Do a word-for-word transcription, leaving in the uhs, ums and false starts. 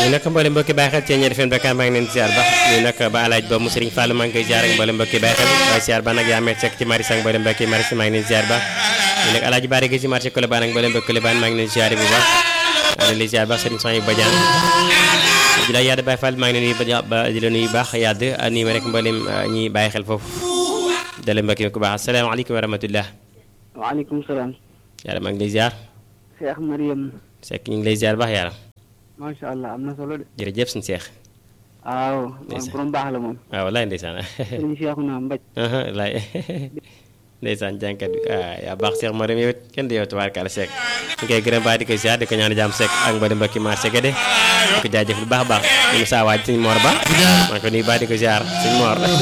waaye nag mboolem mbokki bàyyi xel ci ñeer fen bekkaan maa ngi leen ziar ba ñu nag ba alaaj ba mu Serigne Fallou maa ngi koy ziar ak mboolem mbokki bàyyi xel waaye ziar ba nag yaa met sekk ci marché ak mboolem mbokki marché maa ngi leen ziar ba ñu nag alaaji Bari gi ci marché Colobane ak mboolem mbokki Colobane maa ngi leen ziar bu baax maa ngi leen ziar ba Serigne Sonia Badiane di la yadd Baye Fall maa ngi leen nuyu ba di la nuyu baax yadd nii ma rek mboolem ñi bàyyi xel foofu dale mbokki ku baax asalaamaaleykum wa rahmatullah waaleykum salaam yàlla maa ngi lay ziar Cheikh Mariam Seck ñu ngi lay ziar baax yàlla macha allah am na solo de jërëjëf suñu Cheikh waaw borom baax la moom waaw wallaay ndeysaan sëriñ Cheikhouna Mbaj wallaay ndeysaan jànkat bi ah yaa baax Cheikh Mariam yow it kenn di yow tubaarkàlla Seck ñu koy gërëm baax di ko ziar di ko ñaan jàmm Seck ak mba di mbokki marché Guédé di ko jaajëf lu baax a baax ñu saa waaj suñu Mor Ba maa ngi ko nuyu baax di ko ziar suñu Mor